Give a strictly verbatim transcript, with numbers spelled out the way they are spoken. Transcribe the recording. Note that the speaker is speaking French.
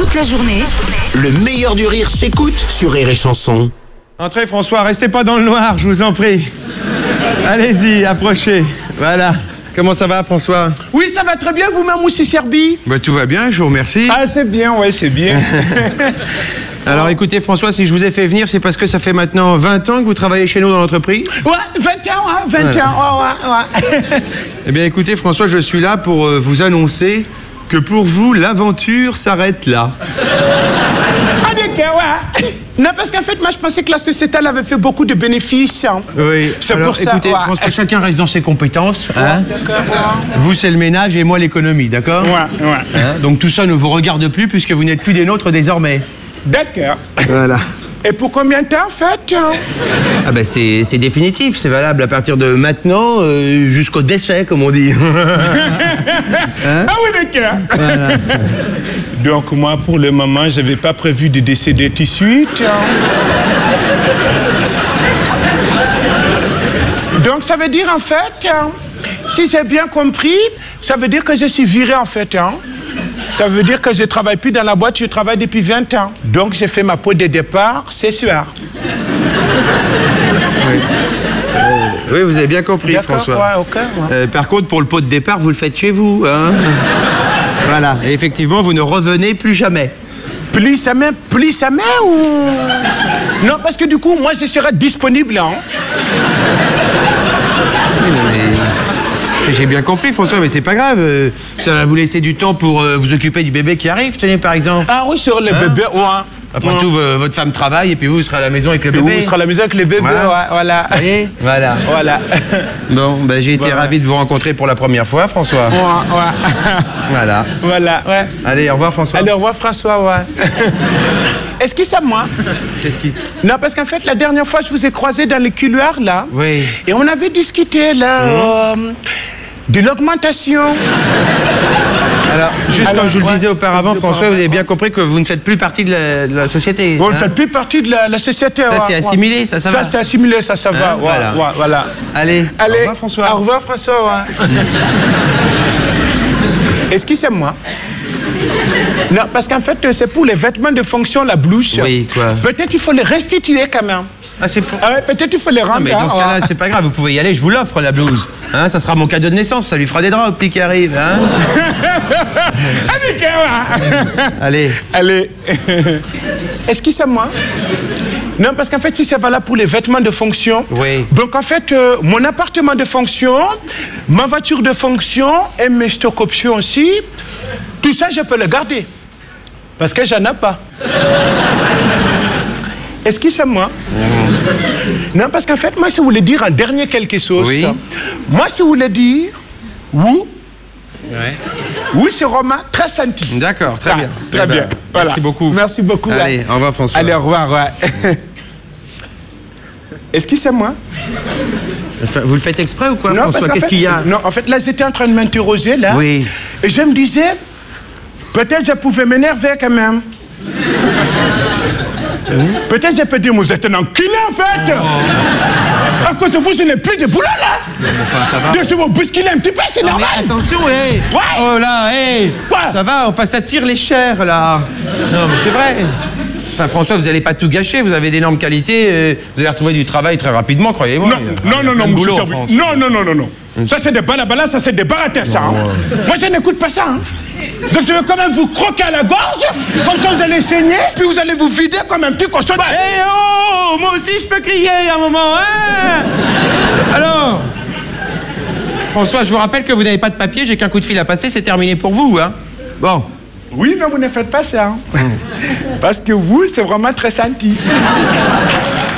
Toute la journée, le meilleur du rire s'écoute sur Rire et Chanson. Entrez François, restez pas dans le noir, je vous en prie. Allez-y, approchez. Voilà. Comment ça va François? Oui, ça va très bien, vous-même aussi, Serbi? Bah, tout va bien, je vous remercie. Ah, c'est bien, ouais, c'est bien. Alors écoutez François, si je vous ai fait venir, c'est parce que ça fait maintenant vingt ans que vous travaillez chez nous dans l'entreprise? Ouais, vingt ans, hein, vingt Voilà. ans, ouais, ouais, ouais. Eh bien écoutez François, je suis là pour euh, vous annoncer que pour vous, l'aventure s'arrête là. Ah, d'accord, ouais. Non, parce qu'en fait, moi, je pensais que la société, elle avait fait beaucoup de bénéfices. Hein. Oui, C'est alors pour ça, écoutez ouais. François, chacun reste dans ses compétences. Hein. D'accord, ouais. Vous c'est le ménage et moi l'économie, d'accord? Ouais, ouais. Hein, donc tout ça ne vous regarde plus puisque vous n'êtes plus des nôtres désormais. D'accord. Voilà. Et pour combien de temps, en fait? Hein? Ah ben c'est c'est définitif, c'est valable à partir de maintenant euh, jusqu'au décès, comme on dit. Hein? Ah oui, d'accord. Voilà. Donc, moi, pour le moment, je n'avais pas prévu de décéder tout de suite. Hein. Donc, ça veut dire, en fait, hein, si j'ai bien compris, ça veut dire que je suis viré, en fait. Hein. Ça veut dire que je ne travaille plus dans la boîte, je travaille depuis vingt ans. Donc, j'ai fait ma peau de départ ce soir. Oui. Euh, oui, vous avez bien compris, D'accord, François. ouais, ok, ouais. Euh, par contre, pour le pot de départ, vous le faites chez vous. Hein. Voilà. Et effectivement, vous ne revenez plus jamais. Plus jamais, plus jamais ou... Non, parce que du coup, moi, je serai disponible. Hein. Oui, non, mais... J'ai bien compris, François, mais c'est pas grave. euh, Ça va vous laisser du temps pour euh, vous occuper du bébé qui arrive, tenez, par exemple. Ah oui, sur les Hein? bébés, ouais. Après Ouais. tout, v- votre femme travaille et puis vous, vous serez à la maison avec le Et bébé. vous serez à la maison avec les bébés, Voilà. ouais, voilà. Vous voyez? Voilà. Voilà. Bon, ben, j'ai été Voilà. ravi de vous rencontrer pour la première fois, François. Ouais, ouais. Voilà. Voilà, ouais. Allez, au revoir, François. Allez, au revoir, François, ouais. Est-ce que c'est moi? Qu'est-ce qui... Non, parce qu'en fait, la dernière fois, je vous ai croisé dans les couloirs, là. Oui. Et on avait discuté, là, euh, de l'augmentation. Alors, juste Alors, comme je vous le ouais. disais auparavant, François, vous avez bien compris que vous ne faites plus partie de la, de la société. Vous ne hein. faites plus partie de la, la société. Ça, ouais, c'est ouais. assimilé, ça, ça va. Ça, c'est assimilé, ça, ça va. Hein, Ouais, voilà. ouais, voilà. Allez, Allez, au revoir, François. Au revoir, François, ouais. Est-ce que c'est moi? Non, parce qu'en fait, c'est pour les vêtements de fonction, la blouse. Oui, quoi. Peut-être il faut les restituer quand même. Ah, c'est pour... Ah ouais, peut-être il faut les rendre. Non, mais dans ce hein, cas-là, ouais. c'est pas grave, vous pouvez y aller, je vous l'offre, la blouse. Hein, ça sera mon cadeau de naissance, ça lui fera des draps au petit qui arrive. Hein. Allez, ouais. Allez. Allez. Est-ce que c'est moi? Non, parce qu'en fait, si c'est valable pour les vêtements de fonction, Oui. donc en fait, euh, mon appartement de fonction, ma voiture de fonction et mes stocks options aussi, tout ça, je peux le garder. Parce que j'en ai pas. Est-ce que c'est moi? Mmh. Non, parce qu'en fait, moi, si vous voulez dire en dernier quelque chose, Oui. moi, si vous voulez dire, oui, Ouais. oui, c'est Romain, très senti. D'accord, très Ah, bien. Très Eh ben, bien. Voilà. Merci beaucoup. Merci beaucoup. Allez, ouais. au revoir, François. Allez, au revoir, ouais. Est-ce que c'est moi? Enfin, vous le faites exprès ou quoi, Non, François? qu'en Qu'est-ce fait- qu'il y a? Non, en fait, là, j'étais en train de m'interroger, là. Oui. Et je me disais, peut-être je pouvais m'énerver quand même. Peut-être je peux dire, vous êtes un enculé, en fait. À cause de vous, je n'ai plus de boulot, là. Enfin, ça va. Donc, je vais vous bousculer un petit peu, c'est Non, normal. mais attention, hé! Ouais. Oh là, hé! Quoi? Ça va, enfin, ça tire les chairs, là. Non, mais c'est vrai. Enfin, François, vous n'allez pas tout gâcher, vous avez d'énormes qualités, euh, vous allez retrouver du travail très rapidement, croyez-moi. Non, Il y a- non, il y a non, plein non, de monsieur boulot en Servi- France. Non, non, non, non, non. Ça, c'est des balabala, ça, c'est des baratas, ça. Hein. Moi, je n'écoute pas ça. Hein. Donc, je vais quand même vous croquer à la gorge, comme ça, vous allez saigner, puis vous allez vous vider comme un petit cochon. Eh oh! Moi aussi, je peux crier à un moment, hein? Alors? François, je vous rappelle que vous n'avez pas de papier, j'ai qu'un coup de fil à passer, c'est terminé pour vous, hein? Bon. Oui, mais vous ne faites pas ça. Hein. Parce que vous, c'est vraiment très senti.